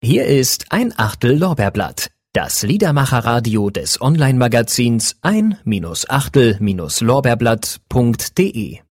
Hier ist ein Achtel Lorbeerblatt, das Liedermacherradio des Online-Magazins ein-achtel-lorbeerblatt.de.